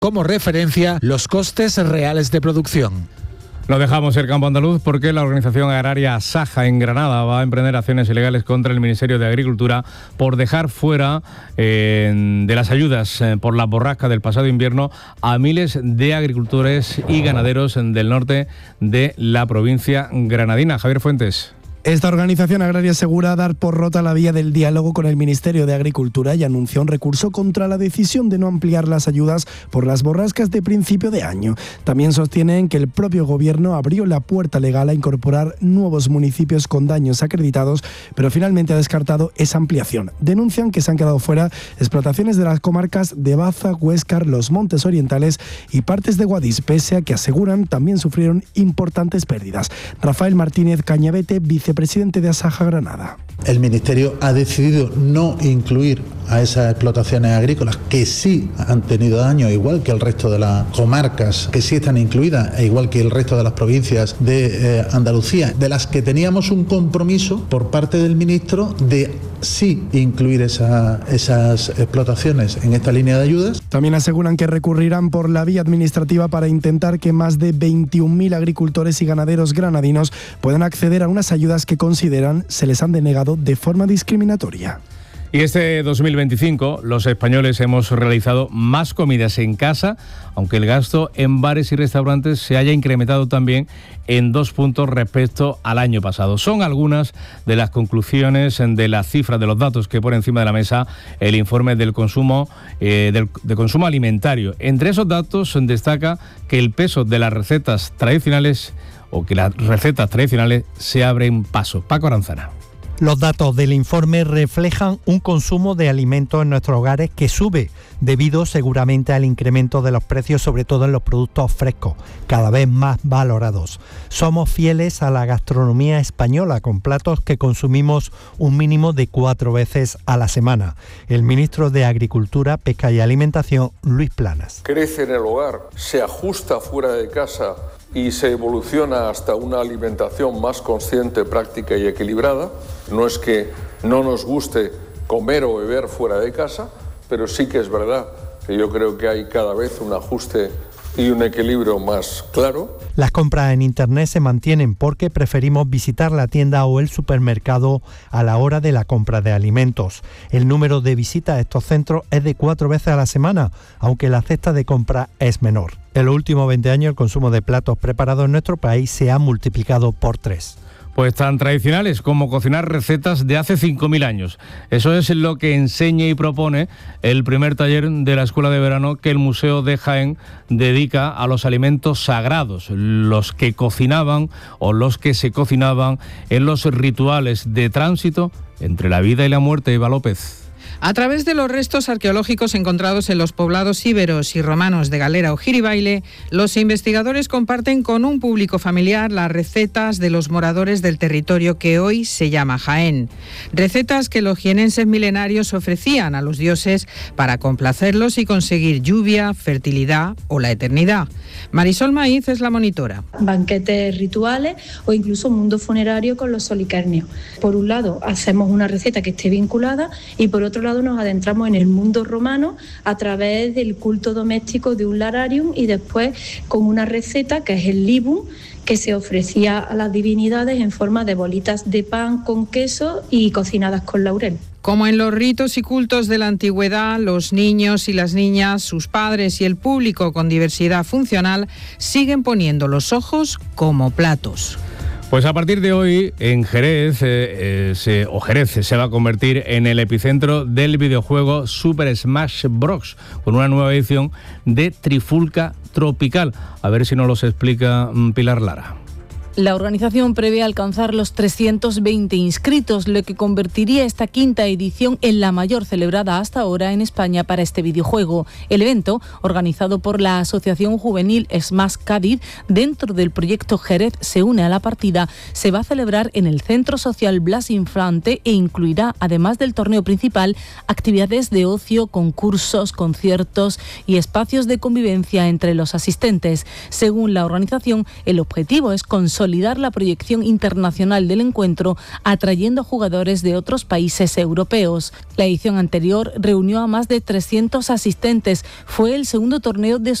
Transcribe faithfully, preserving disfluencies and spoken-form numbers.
como referencia los costes reales de producción. Lo dejamos el campo andaluz porque la organización agraria Saja en Granada va a emprender acciones ilegales contra el Ministerio de Agricultura por dejar fuera eh, de las ayudas eh, por la borrasca del pasado invierno a miles de agricultores y ganaderos del norte de la provincia granadina. Javier Fuentes. Esta organización agraria asegura dar por rota la vía del diálogo con el Ministerio de Agricultura y anuncia un recurso contra la decisión de no ampliar las ayudas por las borrascas de principio de año. También sostienen que el propio gobierno abrió la puerta legal a incorporar nuevos municipios con daños acreditados, pero finalmente ha descartado esa ampliación. Denuncian que se han quedado fuera explotaciones de las comarcas de Baza, Huéscar, los Montes Orientales y partes de Guadix, pese a que aseguran también sufrieron importantes pérdidas. Rafael Martínez Cañavete, vice presidente de Asaja Granada. El Ministerio ha decidido no incluir a esas explotaciones agrícolas que sí han tenido daño, igual que el resto de las comarcas que sí están incluidas, e igual que el resto de las provincias de eh, Andalucía, de las que teníamos un compromiso por parte del ministro de sí incluir esa, esas explotaciones en esta línea de ayudas. También aseguran que recurrirán por la vía administrativa para intentar que más de veintiún mil agricultores y ganaderos granadinos puedan acceder a unas ayudas que consideran se les han denegado de forma discriminatoria. Y este dos mil veinticinco los españoles hemos realizado más comidas en casa, aunque el gasto en bares y restaurantes se haya incrementado también en dos puntos respecto al año pasado. Son algunas de las conclusiones de las cifras de los datos que pone encima de la mesa el informe del consumo, eh, del, de consumo alimentario. Entre esos datos destaca que el peso de las recetas tradicionales o que las recetas tradicionales se abren paso. Paco Aranzana. Los datos del informe reflejan un consumo de alimentos en nuestros hogares que sube, debido seguramente al incremento de los precios, sobre todo en los productos frescos, cada vez más valorados. Somos fieles a la gastronomía española, con platos que consumimos un mínimo de cuatro veces a la semana. El ministro de Agricultura, Pesca y Alimentación, Luis Planas. Crece en el hogar, se ajusta fuera de casa y se evoluciona hasta una alimentación más consciente, práctica y equilibrada. No es que no nos guste comer o beber fuera de casa, pero sí que es verdad que yo creo que hay cada vez un ajuste y un equilibrio más claro. Las compras en Internet se mantienen porque preferimos visitar la tienda o el supermercado a la hora de la compra de alimentos. El número de visitas a estos centros es de cuatro veces a la semana, aunque la cesta de compra es menor. En los últimos veinte años el consumo de platos preparados en nuestro país se ha multiplicado por tres. Pues tan tradicionales como cocinar recetas de hace cinco mil años. Eso es lo que enseña y propone el primer taller de la Escuela de Verano que el Museo de Jaén dedica a los alimentos sagrados, los que cocinaban o los que se cocinaban en los rituales de tránsito entre la vida y la muerte. Eva López. A través de los restos arqueológicos encontrados en los poblados íberos y romanos de Galera o Giribaile, los investigadores comparten con un público familiar las recetas de los moradores del territorio que hoy se llama Jaén. Recetas que los jienenses milenarios ofrecían a los dioses para complacerlos y conseguir lluvia, fertilidad o la eternidad. Marisol Maíz es la monitora. Banquetes rituales o incluso mundo funerario con los soliquernios. Por un lado, hacemos una receta que esté vinculada y por otro lado nos adentramos en el mundo romano a través del culto doméstico de un lararium y después con una receta que es el libum, que se ofrecía a las divinidades en forma de bolitas de pan con queso y cocinadas con laurel. Como en los ritos y cultos de la antigüedad, los niños y las niñas, sus padres y el público con diversidad funcional siguen poniendo los ojos como platos. Pues a partir de hoy, en Jerez, eh, eh, se, o Jerez se va a convertir en el epicentro del videojuego Super Smash Bros. Con una nueva edición de Trifulca Tropical. A ver si nos los explica Pilar Lara. La organización prevé alcanzar los trescientos veinte inscritos, lo que convertiría esta quinta edición en la mayor celebrada hasta ahora en España para este videojuego. El evento, organizado por la Asociación Juvenil Smash Cádiz, dentro del proyecto Jerez se une a la partida, se va a celebrar en el Centro Social Blas Infante e incluirá, además del torneo principal, actividades de ocio, concursos, conciertos y espacios de convivencia entre los asistentes. Según la organización, el objetivo es consolidar consolidar la proyección internacional del encuentro, atrayendo a jugadores de otros países europeos. La edición anterior reunió a más de trescientos asistentes. Fue el segundo torneo de